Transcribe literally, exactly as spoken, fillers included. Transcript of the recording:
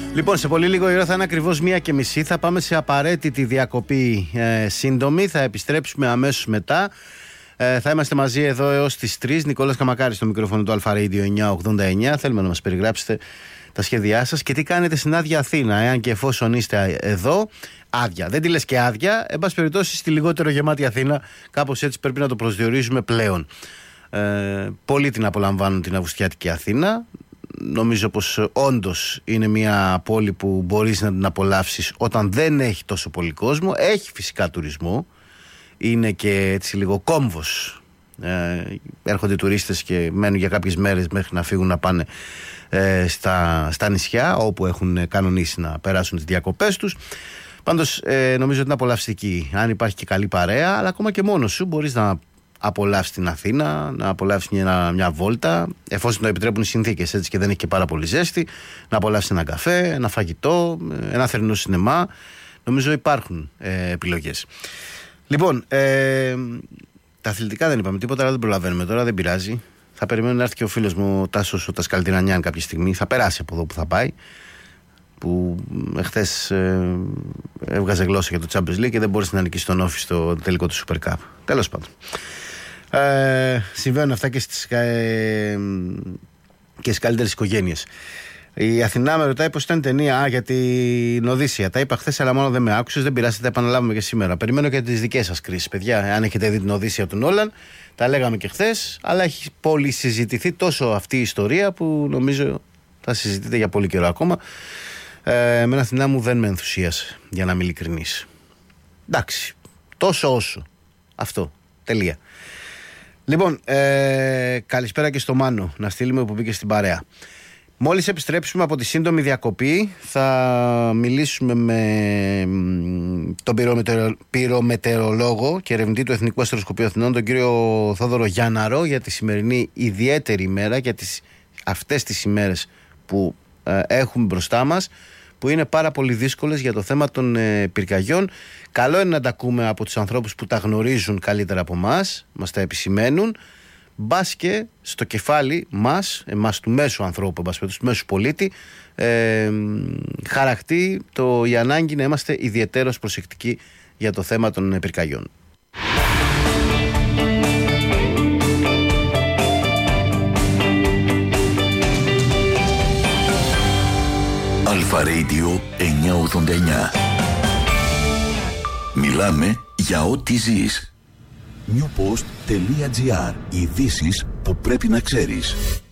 Λοιπόν, σε πολύ λίγο η ώρα θα είναι ακριβώς μία και μισή. Θα πάμε σε απαραίτητη διακοπή ε, σύντομη. Θα επιστρέψουμε αμέσως μετά. Ε, θα είμαστε μαζί εδώ έως τις τρεις. Νικόλας Καμακάρης στο μικρόφωνο του Αλφα Radio εννιακόσια ογδόντα εννιά. Θέλουμε να μας περιγράψετε τα σχέδιά σας και τι κάνετε στην άδεια Αθήνα, εάν και εφόσον είστε εδώ. Άδεια. Δεν τη λες και άδεια. Εν πάση περιπτώσει, στη λιγότερο γεμάτη Αθήνα, κάπως έτσι πρέπει να το προσδιορίζουμε πλέον. Ε, πολλοί την απολαμβάνουν την Αυγουστιάτικη Αθήνα. Νομίζω πως όντως είναι μια πόλη που μπορείς να την απολαύσεις όταν δεν έχει τόσο πολύ κόσμο. Έχει φυσικά τουρισμό. Είναι και έτσι λίγο κόμβος. Ε, έρχονται τουρίστες και μένουν για κάποιες μέρες μέχρι να φύγουν να πάνε ε, στα, στα νησιά όπου έχουν κανονίσει να περάσουν τις διακοπές τους. Πάντως ε, νομίζω ότι είναι απολαυστική. Αν υπάρχει και καλή παρέα, αλλά ακόμα και μόνος σου μπορείς να απολαύσεις την Αθήνα, να απολαύσεις μια, μια βόλτα, εφόσον το επιτρέπουν οι συνθήκες, έτσι, και δεν έχει και πάρα πολύ ζέστη, να απολαύσεις ένα καφέ, ένα φαγητό, ένα θερινό σινεμά. Νομίζω υπάρχουν ε, επιλογές. Λοιπόν, ε, τα αθλητικά δεν είπαμε τίποτα, αλλά δεν προλαβαίνουμε τώρα, δεν πειράζει. Θα περιμένω να έρθει και ο φίλος μου ο Τάσος ο Τασκαλτινανιάν κάποια στιγμή. Θα περάσει από εδώ που θα πάει. Που εχθές ε, έβγαζε γλώσσα για το Champions League και δεν μπόρεσε να νικήσει τον Όφη στο τελικό του Super Cup. Τέλος πάντων. Ε, συμβαίνουν αυτά και στις, ε, και στις καλύτερες οικογένειες. Η Αθηνά με ρωτάει πως ήταν ταινία. Α, για την Οδύσσεια. Τα είπα χθες, αλλά μόνο δεν με άκουσες. Δεν πειράζει, τα επαναλάβουμε και σήμερα. Περιμένω και τις δικές σας κρίσεις, παιδιά. Αν έχετε δει την Οδύσσεια του Νόλαν, τα λέγαμε και χθες. Αλλά έχει πολύ συζητηθεί τόσο αυτή η ιστορία που νομίζω θα συζητείτε για πολύ καιρό ακόμα. Ε, εμένα Αθηνά μου δεν με ενθουσίασε, για να είμαι ειλικρινής. Εντάξει, τόσο όσο. Αυτό, τελεία. Λοιπόν, ε, καλησπέρα και στο Μάνο, να στείλουμε που μπήκε στην παρέα. Μόλις επιστρέψουμε από τη σύντομη διακοπή, θα μιλήσουμε με τον πυρομετερο, πυρομετερολόγο και ερευνητή του Εθνικού Αστροσκοπείου Αθηνών, τον κύριο Θόδωρο Γιάνναρο, για τη σημερινή ιδιαίτερη ημέρα, για τις, αυτές τις ημέρες που ε, έχουμε μπροστά μας, που είναι πάρα πολύ δύσκολες για το θέμα των ε, πυρκαγιών. Καλό είναι να τα ακούμε από τους ανθρώπους που τα γνωρίζουν καλύτερα από εμάς, μας τα επισημαίνουν. Μπας και στο κεφάλι μας, εμάς του μέσου ανθρώπου, του μέσου πολίτη, ε, χαρακτεί το, η ανάγκη να είμαστε ιδιαιτέρως προσεκτικοί για το θέμα των πυρκαγιών. Αλφα Radio εννιακόσια ογδόντα εννιά. Μιλάμε για ό,τι ζεις. newpost.gr. Ειδήσεις που πρέπει να ξέρεις.